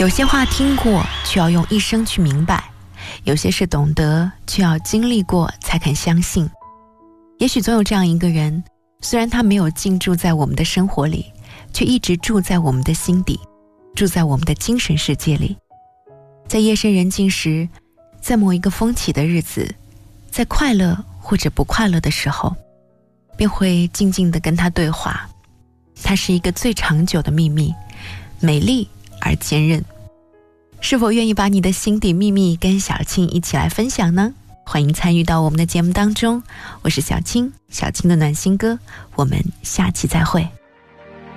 有些话听过，却要用一生去明白；有些事懂得，却要经历过才肯相信。也许总有这样一个人，虽然他没有进驻在我们的生活里，却一直住在我们的心底，住在我们的精神世界里。在夜深人静时，在某一个风起的日子，在快乐或者不快乐的时候，便会静静地跟他对话。它是一个最长久的秘密，美丽而坚韧。是否愿意把你的心底秘密跟小青一起来分享呢？欢迎参与到我们的节目当中，我是小青，小青的暖心歌，我们下期再会。